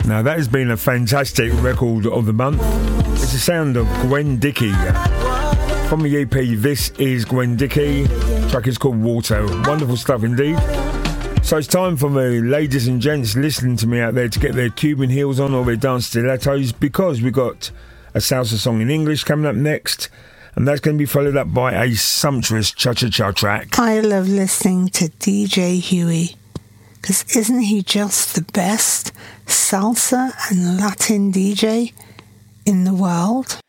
Now that has been a fantastic record of the month. It's the sound of Gwen Dickey. From the EP, this is Gwen Dickey. The track is called Water. Wonderful stuff indeed. So it's time for the ladies and gents listening to me out there to get their Cuban heels on or their dance stilettos, because we got a salsa song in English coming up next, and that's going to be followed up by a sumptuous cha-cha-cha track. I love listening to DJ Huey, because isn't he just the best salsa and Latin DJ in the world?